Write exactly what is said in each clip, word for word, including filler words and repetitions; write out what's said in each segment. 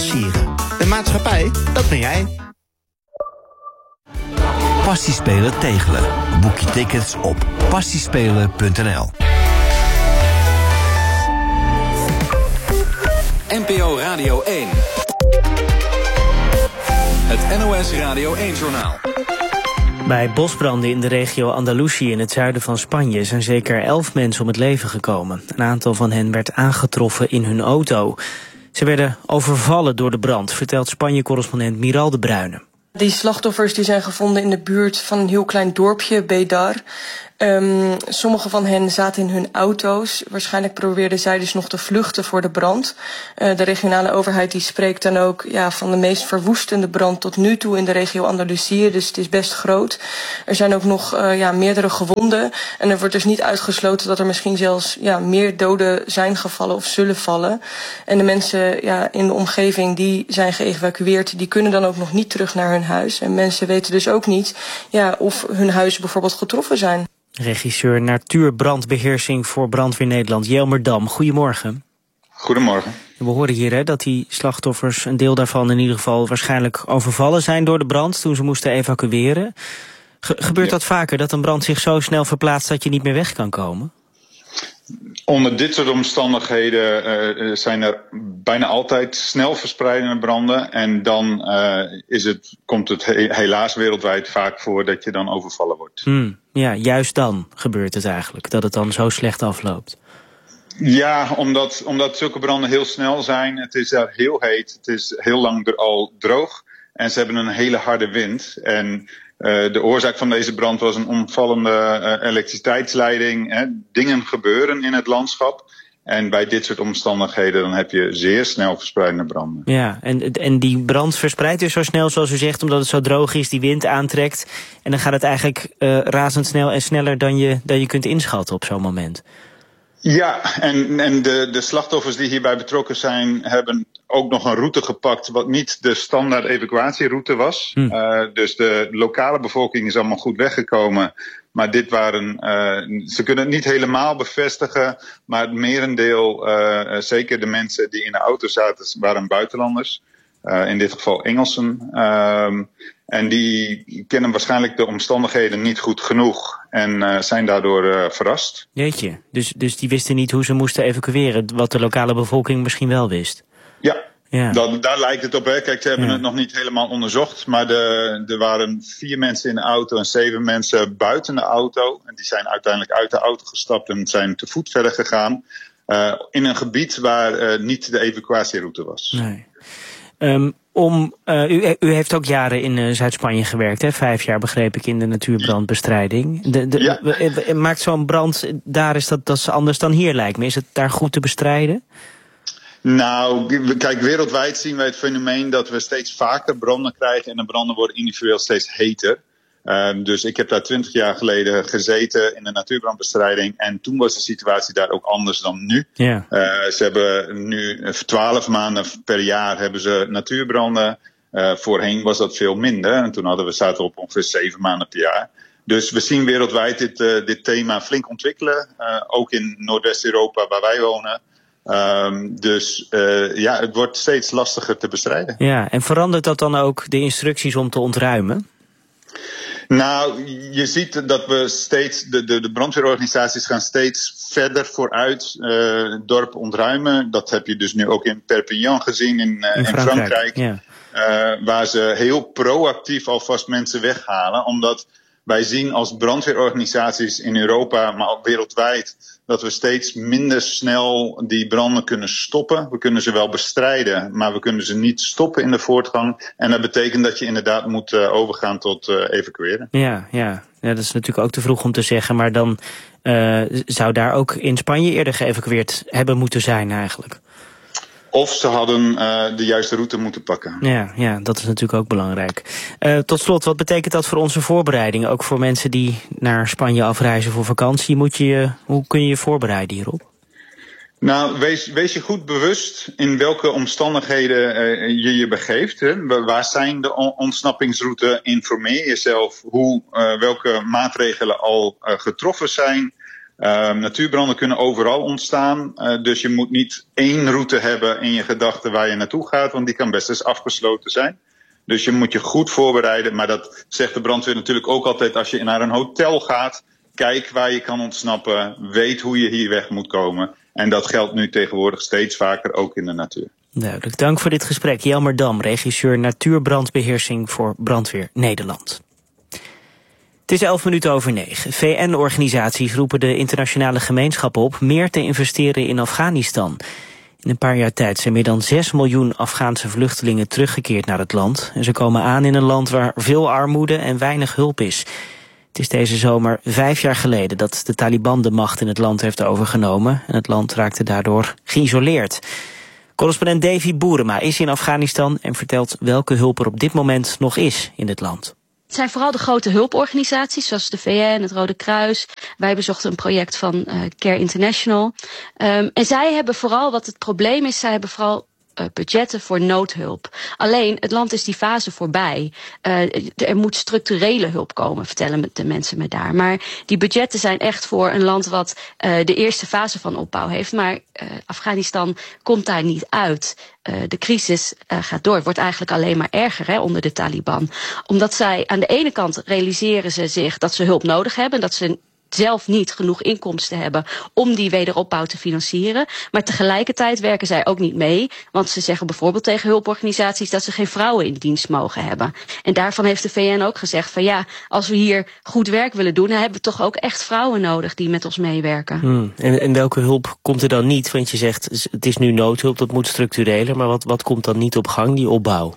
sieren. De maatschappij, dat ben jij. Passiespelen Tegelen. Boek je tickets op passiespelen punt n l. N P O Radio één. Het N O S Radio één-journaal. Bij bosbranden in de regio Andalusië in het zuiden van Spanje zijn zeker elf mensen om het leven gekomen. Een aantal van hen werd aangetroffen in hun auto. Ze werden overvallen door de brand, vertelt Spanje-correspondent Miral de Bruyne. Die slachtoffers die zijn gevonden in de buurt van een heel klein dorpje, Bedar. Um, sommige van hen zaten in hun auto's. Waarschijnlijk probeerden zij dus nog te vluchten voor de brand. Uh, de regionale overheid die spreekt dan ook ja, van de meest verwoestende brand tot nu toe in de regio Andalusië. Dus het is best groot. Er zijn ook nog uh, ja, meerdere gewonden. En er wordt dus niet uitgesloten dat er misschien zelfs ja, meer doden zijn gevallen of zullen vallen. En de mensen ja, in de omgeving die zijn geëvacueerd, die kunnen dan ook nog niet terug naar hun huis. En mensen weten dus ook niet ja, of hun huizen bijvoorbeeld getroffen zijn. Regisseur Natuurbrandbeheersing voor Brandweer Nederland, Jelmer Dam. Goedemorgen. Goedemorgen. We horen hier hè, dat die slachtoffers, een deel daarvan in ieder geval, waarschijnlijk overvallen zijn door de brand toen ze moesten evacueren. Ge- gebeurt ja. dat vaker, dat een brand zich zo snel verplaatst dat je niet meer weg kan komen? Onder dit soort omstandigheden uh, zijn er bijna altijd snel verspreidende branden. En dan uh, is het, komt het he- helaas wereldwijd vaak voor dat je dan overvallen wordt. Hmm, ja, juist dan gebeurt het eigenlijk, dat het dan zo slecht afloopt. Ja, omdat, omdat zulke branden heel snel zijn. Het is daar heel heet, het is heel lang er al droog. En ze hebben een hele harde wind. En Uh, de oorzaak van deze brand was een omvallende uh, elektriciteitsleiding. Hè. Dingen gebeuren in het landschap. En bij dit soort omstandigheden dan heb je zeer snel verspreidende branden. Ja, en, en die brand verspreidt dus zo snel zoals u zegt, omdat het zo droog is, die wind aantrekt. En dan gaat het eigenlijk uh, razendsnel en sneller dan je, dan je kunt inschatten op zo'n moment. Ja, en, en de, de slachtoffers die hierbij betrokken zijn, hebben ook nog een route gepakt wat niet de standaard evacuatieroute was. Hm. Uh, dus de lokale bevolking is allemaal goed weggekomen. Maar dit waren, uh, ze kunnen het niet helemaal bevestigen, maar het merendeel, uh, zeker de mensen die in de auto zaten, waren buitenlanders. Uh, in dit geval Engelsen. Uh, en die kennen waarschijnlijk de omstandigheden niet goed genoeg en uh, zijn daardoor uh, verrast. Jeetje, dus, dus die wisten niet hoe ze moesten evacueren, wat de lokale bevolking misschien wel wist. Ja, ja. Dat, daar lijkt het op. Hè. Kijk, ze hebben ja. het nog niet helemaal onderzocht, maar de, er waren vier mensen in de auto en zeven mensen buiten de auto. En die zijn uiteindelijk uit de auto gestapt en zijn te voet verder gegaan. Uh, in een gebied waar uh, niet de evacuatieroute was. Nee. Um, om, uh, u, u heeft ook jaren in uh, Zuid-Spanje gewerkt, hè? Vijf jaar begreep ik in de natuurbrandbestrijding. De, de, ja. Maakt zo'n brand daar, is dat, dat is anders dan hier lijkt me. Is het daar goed te bestrijden? Nou, kijk, wereldwijd zien wij het fenomeen dat we steeds vaker branden krijgen en de branden worden individueel steeds heter. Uh, dus ik heb daar twintig jaar geleden gezeten in de natuurbrandbestrijding. En toen was de situatie daar ook anders dan nu. Yeah. Uh, ze hebben nu twaalf maanden per jaar hebben ze natuurbranden. Uh, voorheen was dat veel minder. En toen hadden we, zaten we op ongeveer zeven maanden per jaar. Dus we zien wereldwijd dit, uh, dit thema flink ontwikkelen. Uh, ook in Noordwest-Europa waar wij wonen. Um, dus uh, ja, het wordt steeds lastiger te bestrijden. Ja, en verandert dat dan ook de instructies om te ontruimen? Nou, je ziet dat we steeds, de, de, de brandweerorganisaties gaan steeds verder vooruit uh, het dorp ontruimen. Dat heb je dus nu ook in Perpignan gezien, in, uh, in Frankrijk. In Frankrijk ja. uh, waar ze heel proactief alvast mensen weghalen. Omdat wij zien als brandweerorganisaties in Europa, maar ook wereldwijd, dat we steeds minder snel die branden kunnen stoppen. We kunnen ze wel bestrijden, maar we kunnen ze niet stoppen in de voortgang. En dat betekent dat je inderdaad moet uh, overgaan tot uh, evacueren. Ja, ja. ja, dat is natuurlijk ook te vroeg om te zeggen. Maar dan uh, zou daar ook in Spanje eerder geëvacueerd hebben moeten zijn eigenlijk. Of ze hadden uh, de juiste route moeten pakken. Ja, ja, dat is natuurlijk ook belangrijk. Uh, tot slot, wat betekent dat voor onze voorbereiding? Ook voor mensen die naar Spanje afreizen voor vakantie. Moet je, hoe kun je je voorbereiden hierop? Nou, wees, wees je goed bewust in welke omstandigheden uh, je je begeeft. Hè. Waar zijn de on- ontsnappingsroutes? Informeer jezelf hoe, uh, welke maatregelen al uh, getroffen zijn. Uh, natuurbranden kunnen overal ontstaan, uh, dus je moet niet één route hebben in je gedachten waar je naartoe gaat, want die kan best eens afgesloten zijn. Dus je moet je goed voorbereiden, maar dat zegt de brandweer natuurlijk ook altijd als je naar een hotel gaat. Kijk waar je kan ontsnappen, weet hoe je hier weg moet komen. En dat geldt nu tegenwoordig steeds vaker, ook in de natuur. Duidelijk, dank voor dit gesprek. Jelmer Dam, regisseur natuurbrandbeheersing voor Brandweer Nederland. Het is elf minuten over negen. V N-organisaties roepen de internationale gemeenschap op meer te investeren in Afghanistan. In een paar jaar tijd zijn meer dan zes miljoen Afghaanse vluchtelingen teruggekeerd naar het land. En ze komen aan in een land waar veel armoede en weinig hulp is. Het is deze zomer vijf jaar geleden dat de Taliban de macht in het land heeft overgenomen. En het land raakte daardoor geïsoleerd. Correspondent Davy Boerema is in Afghanistan en vertelt welke hulp er op dit moment nog is in het land. Het zijn vooral de grote hulporganisaties, zoals de V N, het Rode Kruis. Wij bezochten een project van uh, Care International. Um, en zij hebben vooral, wat het probleem is, zij hebben vooral uh, budgetten voor noodhulp. Alleen, het land is die fase voorbij. Uh, er moet structurele hulp komen, vertellen de mensen me daar. Maar die budgetten zijn echt voor een land wat uh, de eerste fase van opbouw heeft. Maar uh, Afghanistan komt daar niet uit. Uh, de crisis uh, gaat door. Het wordt eigenlijk alleen maar erger hè, onder de Taliban. Omdat zij aan de ene kant realiseren ze zich dat ze hulp nodig hebben. Dat ze zelf niet genoeg inkomsten hebben om die wederopbouw te financieren. Maar tegelijkertijd werken zij ook niet mee. Want ze zeggen bijvoorbeeld tegen hulporganisaties dat ze geen vrouwen in dienst mogen hebben. En daarvan heeft de V N ook gezegd van ja, als we hier goed werk willen doen, dan hebben we toch ook echt vrouwen nodig die met ons meewerken. Hmm. En, en welke hulp komt er dan niet? Want je zegt het is nu noodhulp, dat moet structureler. Maar wat, wat komt dan niet op gang, die opbouw?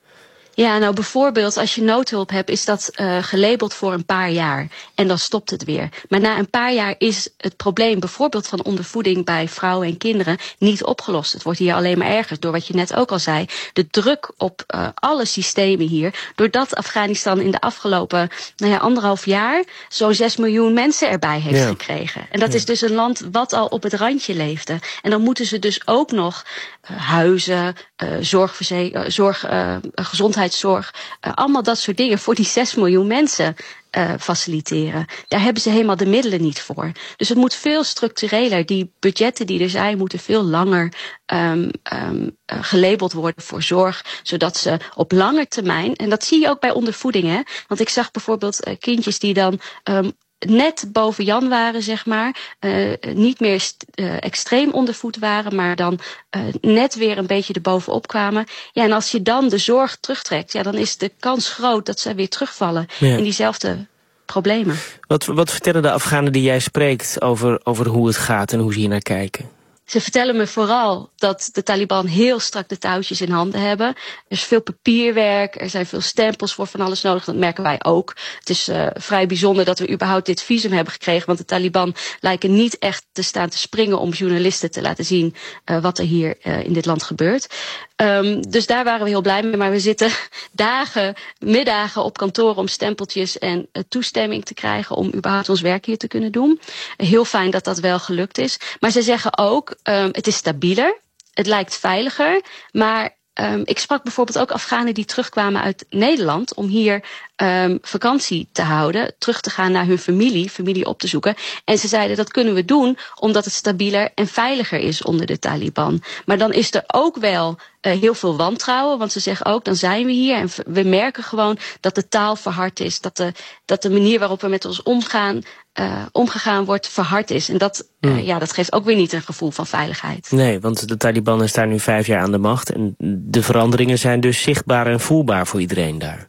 Ja, nou bijvoorbeeld als je noodhulp hebt is dat uh, gelabeld voor een paar jaar. En dan stopt het weer. Maar na een paar jaar is het probleem bijvoorbeeld van ondervoeding bij vrouwen en kinderen niet opgelost. Het wordt hier alleen maar erger door wat je net ook al zei. De druk op uh, alle systemen hier. Doordat Afghanistan in de afgelopen nou ja, anderhalf jaar zo'n zes miljoen mensen erbij heeft ja. gekregen. En dat ja. is dus een land wat al op het randje leefde. En dan moeten ze dus ook nog uh, huizen, uh, zorgverze- uh, zorg, uh, gezondheid. Zorg, uh, allemaal dat soort dingen voor die zes miljoen mensen uh, faciliteren. Daar hebben ze helemaal de middelen niet voor. Dus het moet veel structureler. Die budgetten die er zijn moeten veel langer um, um, uh, gelabeld worden voor zorg, zodat ze op lange termijn, en dat zie je ook bij ondervoeding, hè? Want ik zag bijvoorbeeld uh, kindjes die dan um, net boven Jan waren, zeg maar. Uh, niet meer st- uh, extreem ondervoed waren, maar dan uh, net weer een beetje erbovenop kwamen. Ja, en als je dan de zorg terugtrekt, ja, dan is de kans groot dat ze weer terugvallen ja. in diezelfde problemen. Wat, wat vertellen de Afghanen die jij spreekt over, over hoe het gaat en hoe ze hier naar kijken? Ze vertellen me vooral dat de Taliban heel strak de touwtjes in handen hebben. Er is veel papierwerk, er zijn veel stempels voor van alles nodig. Dat merken wij ook. Het is uh, vrij bijzonder dat we überhaupt dit visum hebben gekregen. Want de Taliban lijken niet echt te staan te springen om journalisten te laten zien uh, wat er hier uh, in dit land gebeurt. Um, dus daar waren we heel blij mee. Maar we zitten dagen, middagen op kantoor om stempeltjes en uh, toestemming te krijgen om überhaupt ons werk hier te kunnen doen. Uh, heel fijn dat dat wel gelukt is. Maar ze zeggen ook, um, het is stabieler, het lijkt veiliger, maar Um, ik sprak bijvoorbeeld ook Afghanen die terugkwamen uit Nederland om hier um, vakantie te houden, terug te gaan naar hun familie, familie op te zoeken. En ze zeiden dat kunnen we doen omdat het stabieler en veiliger is onder de Taliban. Maar dan is er ook wel uh, heel veel wantrouwen, want ze zeggen ook dan zijn we hier en we merken gewoon dat de taal verhard is, dat de, dat de manier waarop we met ons omgaan, Uh, omgegaan wordt, verhard is. En dat, uh, hmm. ja, dat geeft ook weer niet een gevoel van veiligheid. Nee, want de Taliban is daar nu vijf jaar aan de macht. En de veranderingen zijn dus zichtbaar en voelbaar voor iedereen daar.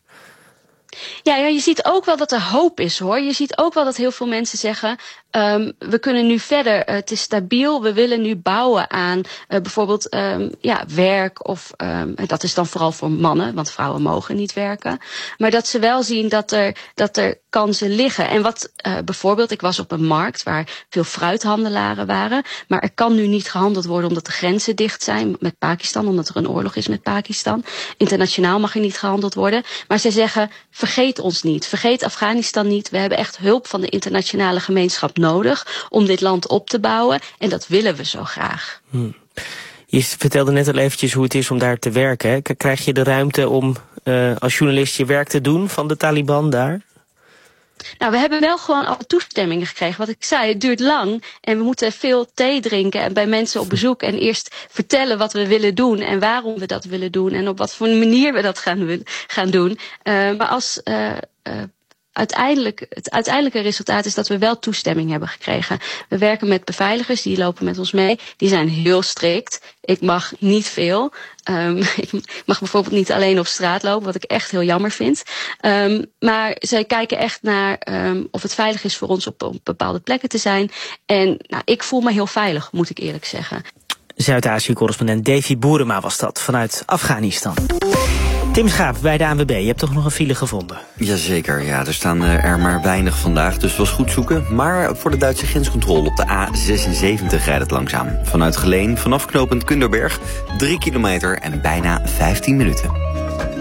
Ja, ja, je ziet ook wel dat er hoop is, hoor. Je ziet ook wel dat heel veel mensen zeggen, um, we kunnen nu verder, uh, het is stabiel, we willen nu bouwen aan uh, bijvoorbeeld um, ja, werk. Of um, dat is dan vooral voor mannen, want vrouwen mogen niet werken. Maar dat ze wel zien dat er, dat er kansen liggen. En wat uh, bijvoorbeeld, ik was op een markt waar veel fruithandelaren waren, maar er kan nu niet gehandeld worden omdat de grenzen dicht zijn met Pakistan, omdat er een oorlog is met Pakistan. Internationaal mag er niet gehandeld worden. Maar zij zeggen, vergeet ons niet, vergeet Afghanistan niet. We hebben echt hulp van de internationale gemeenschap nodig om dit land op te bouwen. En dat willen we zo graag. Hmm. Je vertelde net al eventjes hoe het is om daar te werken. Hè? Krijg je de ruimte om uh, als journalist je werk te doen van de Taliban daar? Nou, we hebben wel gewoon al toestemmingen gekregen. Wat ik zei, het duurt lang en we moeten veel thee drinken en bij mensen op bezoek en eerst vertellen wat we willen doen en waarom we dat willen doen en op wat voor manier we dat gaan, gaan doen. Uh, maar als uh, uh, uiteindelijk, het uiteindelijke resultaat is dat we wel toestemming hebben gekregen. We werken met beveiligers, die lopen met ons mee. Die zijn heel strikt. Ik mag niet veel. Um, ik mag bijvoorbeeld niet alleen op straat lopen, wat ik echt heel jammer vind. Um, maar zij kijken echt naar um, of het veilig is voor ons op, op bepaalde plekken te zijn. En nou, ik voel me heel veilig, moet ik eerlijk zeggen. Zuid-Azië-correspondent Davy Boerema was dat, vanuit Afghanistan. Tim Schaap bij de A N W B, je hebt toch nog een file gevonden? Jazeker, ja, er staan er maar weinig vandaag, dus het was goed zoeken. Maar voor de Duitse grenscontrole op de A zesenzeventig rijdt het langzaam. Vanuit Geleen, vanaf knooppunt Kunderberg, drie kilometer en bijna vijftien minuten.